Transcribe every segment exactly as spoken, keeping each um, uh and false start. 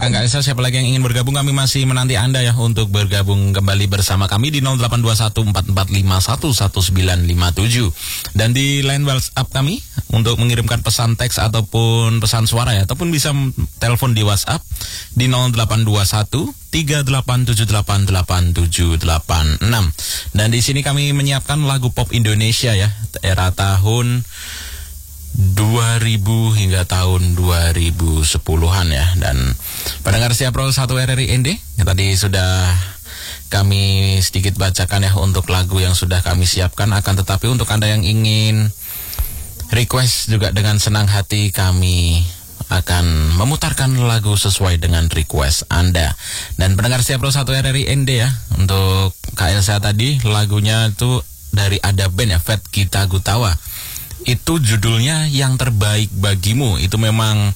Kak Esa, siapa lagi yang ingin bergabung? Kami masih menanti Anda ya untuk bergabung kembali bersama kami di nol delapan dua satu empat empat lima satu satu sembilan lima tujuh. Dan di line WhatsApp kami untuk mengirimkan pesan teks ataupun pesan suara ya, ataupun bisa telepon di WhatsApp di nol delapan dua satu tiga delapan tujuh delapan delapan tujuh delapan enam. Dan di sini kami menyiapkan lagu pop Indonesia ya, era tahun dua ribu hingga tahun dua ribu sepuluhan ya. Dan pendengar setia Pro satu R R I N D yang tadi sudah kami sedikit bacakan ya untuk lagu yang sudah kami siapkan. Akan tetapi untuk Anda yang ingin request juga, dengan senang hati kami akan memutarkan lagu sesuai dengan request Anda. Dan pendengar setia Pro satu R R I N D ya, untuk Kak Elsa tadi lagunya itu dari Ada Band ya, Fat Gita Gutawa. Itu judulnya Yang Terbaik Bagimu. Itu memang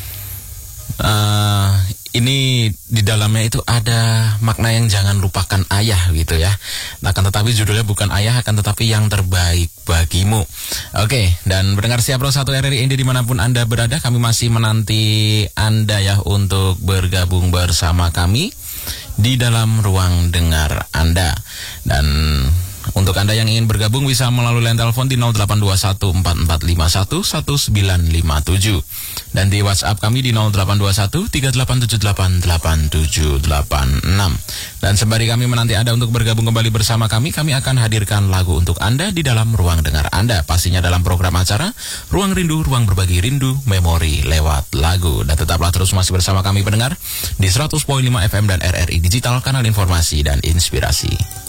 uh, ini di dalamnya itu ada makna yang jangan lupakan ayah gitu ya. Nah, akan tetapi judulnya bukan ayah, akan tetapi yang terbaik bagimu. Oke, dan pendengar setia Pro satu R R I N D dimanapun Anda berada, kami masih menanti Anda ya untuk bergabung bersama kami di dalam ruang dengar Anda. Dan untuk Anda yang ingin bergabung bisa melalui line telepon di nol delapan dua satu empat empat lima satu satu sembilan lima tujuh. Dan di WhatsApp kami di nol delapan dua satu tiga delapan tujuh delapan delapan tujuh delapan enam. Dan sembari kami menanti Anda untuk bergabung kembali bersama kami, kami akan hadirkan lagu untuk Anda di dalam ruang dengar Anda. Pastinya dalam program acara Ruang Rindu, Ruang Berbagi Rindu, Memori lewat lagu. Dan tetaplah terus masih bersama kami pendengar di seratus koma lima F M dan R R I Digital, kanal informasi dan inspirasi.